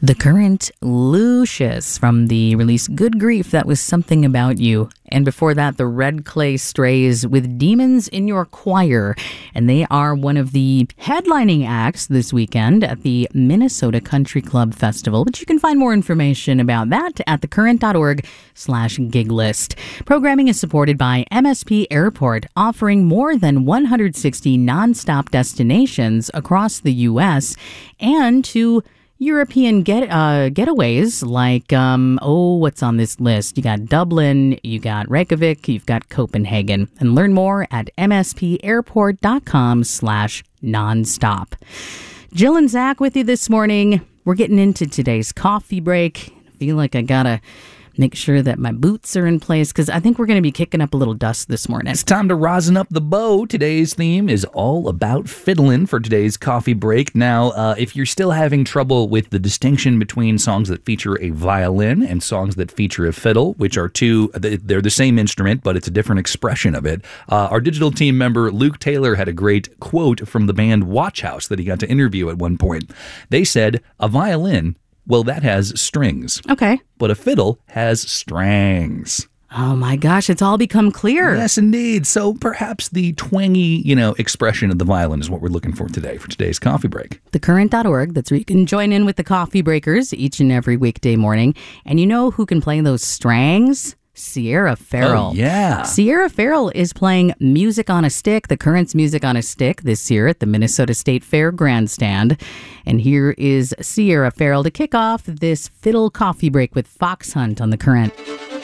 The Current, Lucius, from the release Good Grief, that was Something About You. And before that, the Red Clay Strays with Demons in Your Choir. And they are one of the headlining acts this weekend at the Minnesota Country Club Festival. But you can find more information about that at thecurrent.org/gig list. Programming is supported by MSP Airport, offering more than 160 nonstop destinations across the U.S. and to European getaways like, what's on this list? You got Dublin, you got Reykjavik, you've got Copenhagen. And learn more at mspairport.com/nonstop. Jill and Zach with you this morning. We're getting into today's coffee break. I feel like I gotta make sure that my boots are in place because I think we're going to be kicking up a little dust this morning. It's time to rosin up the bow. Today's theme is all about fiddling for today's coffee break. Now, if you're still having trouble with the distinction between songs that feature a violin and songs that feature a fiddle, which are they're the same instrument, but it's a different expression of it, our digital team member Luke Taylor had a great quote from the band Watch House that he got to interview at one point. They said, a violin, well, that has strings. Okay. But a fiddle has strangs. Oh my gosh, it's all become clear. Yes, indeed. So perhaps the twangy, expression of the violin is what we're looking for today for today's coffee break. Thecurrent.org, that's where you can join in with the coffee breakers each and every weekday morning. And you know who can play those strangs? Sierra Farrell. Oh, yeah. Sierra Farrell is playing Music on a Stick, the Current's Music on a Stick, this year at the Minnesota State Fair Grandstand. And here is Sierra Farrell to kick off this fiddle coffee break with Fox Hunt on The Current.